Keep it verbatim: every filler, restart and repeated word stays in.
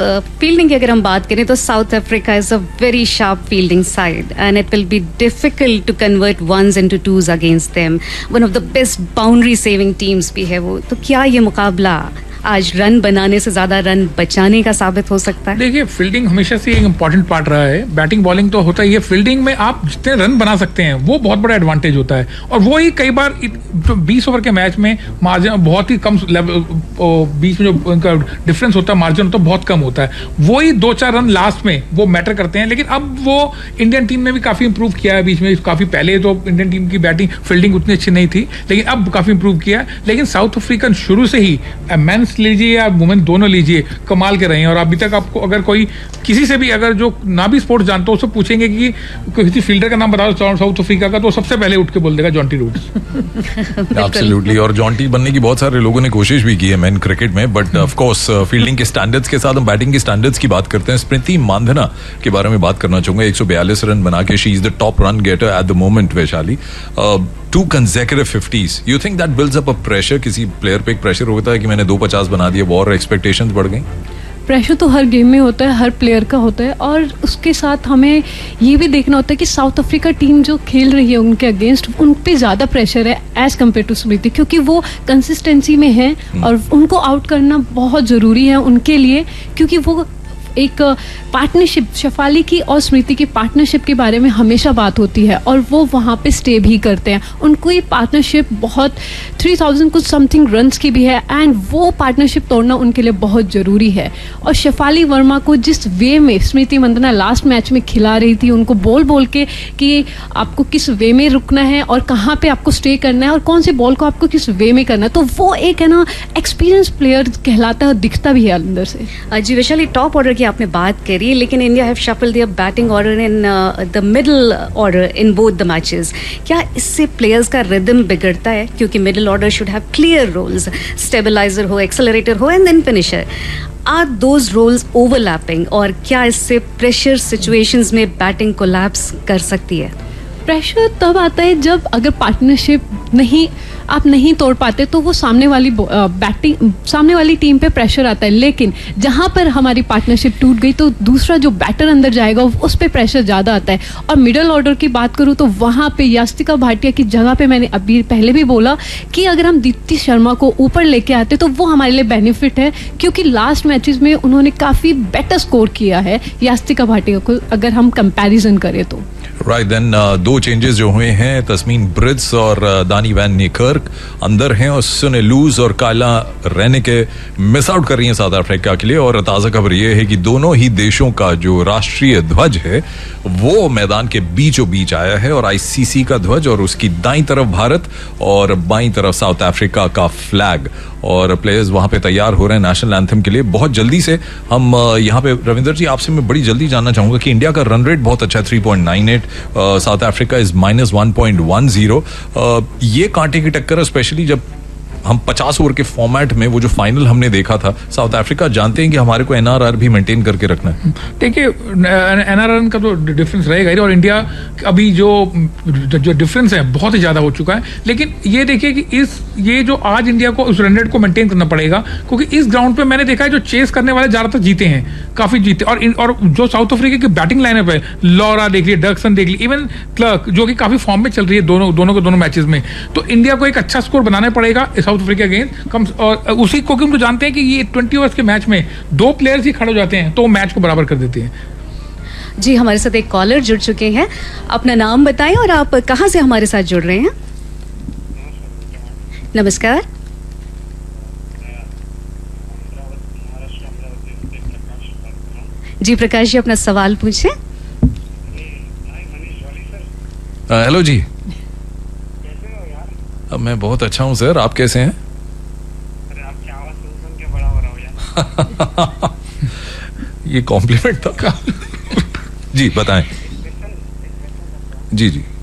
Fielding की अगर हम बात करें तो south Africa is a very sharp fielding side and it will be difficult to convert once into twos against them. One of the best boundary saving teams भी है वो. तो क्या ये मुकाबला आज रन बनाने से ज्यादा रन बचाने का साबित हो सकता है? देखिए, फील्डिंग हमेशा से एक इम्पॉर्टेंट पार्ट रहा है. बैटिंग बॉलिंग तो होता ही है, फील्डिंग में आप जितने रन बना सकते हैं वो बहुत बड़ा एडवांटेज होता है. और वो ही कई बार बीस ओवर के मैच में मार्जिन बहुत ही कम लेवल, बीच में जो उनका डिफरेंस होता है मार्जिन तो बहुत कम होता है. वो ही दो चार रन लास्ट में वो मैटर करते हैं. लेकिन अब वो इंडियन टीम ने भी काफी इंप्रूव किया है. बीच में काफी पहले तो इंडियन टीम की बैटिंग फील्डिंग उतनी अच्छी नहीं थी, लेकिन अब काफी इंप्रूव किया है. लेकिन साउथ अफ्रीकन शुरू से ही मेंस लीजिए या वुमेन दोनों लीजिए, कमाल के रहे हैं. और अभी तक आपको अगर कोई किसी से भी अगर जो ना भी स्पोर्ट्स जानते हो उससे पूछेंगे कि किसी फील्डर का नाम बताओ साउथ अफ्रीका का, तो सबसे पहले उठ के बोल देगा जॉन्टी रूड्स. एब्सोल्युटली. और जॉन्टी बनने की बहुत सारे लोगों ने कोशिश भी की है मेन क्रिकेट में, बट ऑफ कोर्स फील्डिंग के स्टैंडर्ड्स के साथ हम बैटिंग के स्टैंडर्ड्स की बात करते हैं. स्मृति मांधना के बारे में बात करना चाहूंगा. एक सौ बयालीस रन बना के she is the top run getter at the moment. Vaishali, to consecutive fifties. You think that builds up a pressure? किसी प्लेयर पे एक प्रेशर होता है कि मैंने दो पचास बना दिए, और एक्सपेक्टेशंस बढ़ गई? प्रेशर तो हर गेम में होता है, हर प्लेयर का होता है. और उसके साथ हमें ये भी देखना होता है कि साउथ अफ्रीका टीम जो खेल रही है उनके अगेंस्ट, उन पे ज़्यादा प्रेशर है एज कम्पेयर टू स्मृति, क्योंकि वो कंसिस्टेंसी में है और उनको आउट करना बहुत ज़रूरी है उनके लिए. क्योंकि वो एक पार्टनरशिप, शेफाली की और स्मृति की पार्टनरशिप के बारे में हमेशा बात होती है और वो वहाँ पे स्टे भी करते हैं. उनको ये पार्टनरशिप बहुत थ्री थाउजेंड कुछ समथिंग रन्स की भी है एंड वो पार्टनरशिप तोड़ना उनके लिए बहुत ज़रूरी है. और शेफाली वर्मा को जिस वे में स्मृति मंदाना लास्ट मैच में खिला रही थी, उनको बोल बोल के कि आपको किस वे में रुकना है और कहाँ पे आपको स्टे करना है और कौन से बॉल को आपको किस वे में करना है, तो वो एक है ना एक्सपीरियंस प्लेयर कहलाता है और दिखता भी है अंदर से. जी वैशाली, टॉप ऑर्डर आपने बात करी, लेकिन India have shuffled there batting order in the middle order in both the matches. क्या इससे प्लेयर्स का रिदम बिगड़ता है? क्योंकि middle order should have clear roles, stabiliser हो, एक्सेलरेटर हो and then finisher. Are those roles overlapping? और क्या इससे प्रेशर सिचुएशंस में बैटिंग कोलैप्स कर सकती है? प्रेशर तब आता है जब अगर पार्टनरशिप नहीं आप नहीं तोड़ पाते तो वो सामने वाली बैटिंग सामने वाली टीम पे प्रेशर आता है. लेकिन जहाँ पर हमारी पार्टनरशिप टूट गई तो दूसरा जो बैटर अंदर जाएगा उस पर प्रेशर ज़्यादा आता है. और मिडल ऑर्डर की बात करूँ तो वहाँ पे यास्तिका भाटिया की जगह पे मैंने अभी पहले भी बोला कि अगर हम दीप्ति शर्मा को ऊपर लेके आते तो वो हमारे लिए बेनिफिट है, क्योंकि लास्ट मैचेस में उन्होंने काफ़ी बेटर स्कोर किया है यास्तिका भाटिया को अगर हम कंपैरिजन करें तो. राइट देन दो चेंजेस जो हुए हैं, तस्मीन ब्रिट्स और दानी वैन निकर्क अंदर हैं और सुने लूज और काला रहने के मिस आउट कर रही हैं साउथ अफ्रीका के लिए. और ताज़ा खबर ये है कि दोनों ही देशों का जो राष्ट्रीय ध्वज है वो मैदान के बीचों बीच आया है और आईसीसी का ध्वज और उसकी दाईं तरफ भारत और बाईं तरफ साउथ अफ्रीका का फ्लैग. और प्लेयर्स वहां पे तैयार हो रहे हैं नेशनल एंथम के लिए. बहुत जल्दी से हम यहाँ पे रविंदर जी आपसे मैं बड़ी जल्दी जानना चाहूंगा कि इंडिया का रन रेट बहुत अच्छा है, three point nine eight. South Africa is minus one point one zero. ये कांटे की टक्कर है, स्पेशली जब हम पचास ओवर के फॉर्मेट में वो जो फाइनल हमने देखा था. साउथ अफ्रीका जानते हैं कि हमारे को एनआरआर भी मेंटेन करके रखना है. देखिए, एनआरआर का तो डिफरेंस रहेगा ही और इंडिया अभी जो जो डिफरेंस है बहुत ही ज्यादा हो चुका है. लेकिन ये देखिए कि इस ये जो आज इंडिया को उस रन रेट को मेंटेन करना पड़ेगा, क्योंकि इस ग्राउंड पे मैंने देखा है जो चेस करने वाले ज्यादातर जीते हैं, काफी जीते. और और जो साउथ अफ्रीका की बैटिंग लाइनअप है, लॉरा देख ली, डर्कसन देख ली, इवन क्लर्क जो कि काफी फॉर्म में चल रही है दोनों दोनों के दोनों मैचेस में, तो इंडिया को एक अच्छा स्कोर बनाना पड़ेगा साउथ अफ्रीका अगेंस्ट कम. और उसी को हम तो जानते हैं कि ये ट्वेंटी ओवर्स के मैच में दो प्लेयर्स ही खड़े हो जाते हैं तो मैच को बराबर कर देते हैं. जी हमारे साथ एक कॉलर जुड़ चुके हैं. अपना नाम बताएं और आप कहां से हमारे साथ जुड़ रहे हैं? नमस्कार. जी प्रकाश जी, अपना सवाल पूछें. हेलो जी. अब मैं बहुत अच्छा हूँ सर, आप कैसे हैं? अरे आपकी आवाज सुन के बड़ा हो रहा हूँ यार. ये कॉम्प्लीमेंट था. जी बताएं. जी जी